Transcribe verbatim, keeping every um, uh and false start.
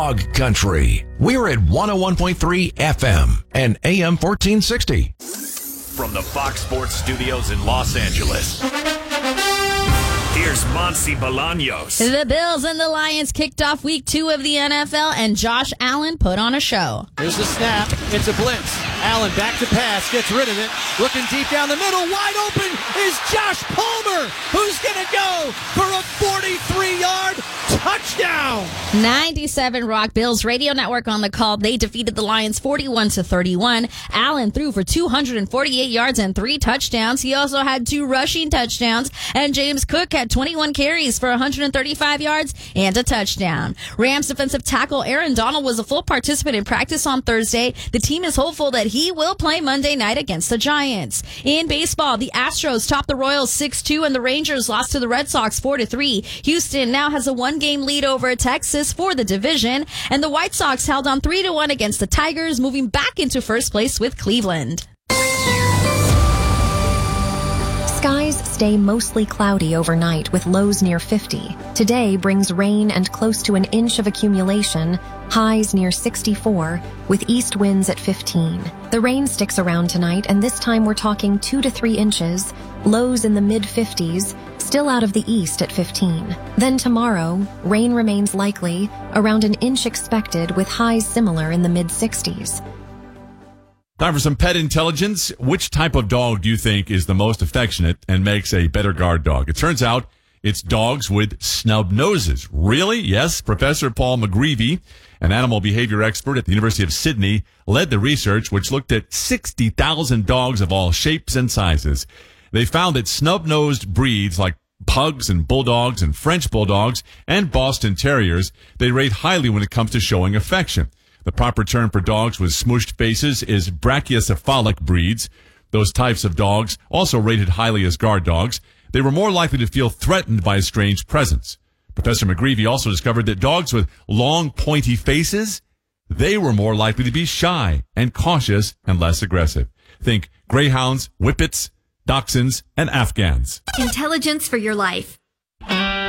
Dog Country. We're at one oh one point three F M and A M fourteen sixty. From the Fox Sports Studios in Los Angeles, here's Monsi Bolaños. The Bills and the Lions kicked off week two of the N F L, and Josh Allen put on a show. Here's the snap. It's a blitz. Allen back to pass, gets rid of it. Looking deep down the middle, wide open is Josh Palmer, who's going to go for a forty-three-yard touchdown. ninety-seven Rock Bills Radio Network on the call. They defeated the Lions forty-one to thirty-one. Allen threw for two hundred forty-eight yards and three touchdowns. He also had two rushing touchdowns, and James Cook had twenty-one carries for one hundred thirty-five yards and a touchdown. Rams defensive tackle Aaron Donald was a full participant in practice on Thursday. The team is hopeful that he will play Monday night against the Giants. In baseball, the Astros topped the Royals six two, and the Rangers lost to the Red Sox four to three. Houston now has a one-game lead over Texas for the division, and the White Sox held on three to one against the Tigers, moving back into first place with Cleveland. Skies stay mostly cloudy overnight with lows near fifty. Today brings rain and close to an inch of accumulation, highs near sixty-four, with east winds at fifteen. The rain sticks around tonight, and this time we're talking two to three inches, lows in the mid-fifties, still out of the east at fifteen. Then tomorrow, rain remains likely, around an inch expected, with highs similar in the mid-sixties. Time for some pet intelligence. Which type of dog do you think is the most affectionate and makes a better guard dog? It turns out it's dogs with snub noses. Really? Yes. Professor Paul McGreevy, an animal behavior expert at the University of Sydney, led the research, which looked at sixty thousand dogs of all shapes and sizes. They found that snub-nosed breeds like pugs and bulldogs and French bulldogs and Boston Terriers, they rate highly when it comes to showing affection. The proper term for dogs with smooshed faces is brachiocephalic breeds. Those types of dogs, also rated highly as guard dogs, they were more likely to feel threatened by a strange presence. Professor McGreevy also discovered that dogs with long, pointy faces, they were more likely to be shy and cautious and less aggressive. Think greyhounds, whippets, dachshunds, and Afghans. Intelligence for your life.